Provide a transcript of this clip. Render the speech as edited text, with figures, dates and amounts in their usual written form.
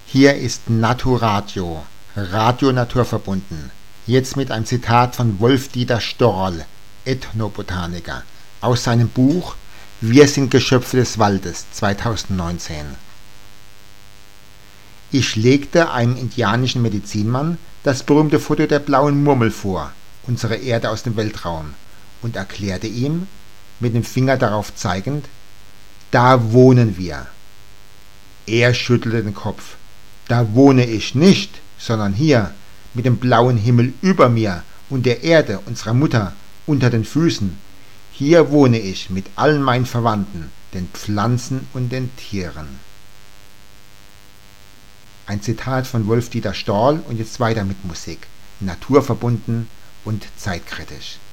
Hier ist Naturadio, Radio naturverbunden. Jetzt mit einem Zitat von Wolf-Dieter Storl, Ethnobotaniker, aus seinem Buch Wir sind Geschöpfe des Waldes 2019. Ich legte einem indianischen Medizinmann das berühmte Foto der blauen Murmel vor, unsere Erde aus dem Weltraum, und erklärte ihm, mit dem Finger darauf zeigend, da wohnen wir. Er schüttelte den Kopf. Da wohne ich nicht, sondern hier, mit dem blauen Himmel über mir und der Erde, unserer Mutter, unter den Füßen. Hier wohne ich mit allen meinen Verwandten, den Pflanzen und den Tieren. Ein Zitat von Wolf-Dieter Storl und jetzt weiter mit Musik, naturverbunden und zeitkritisch.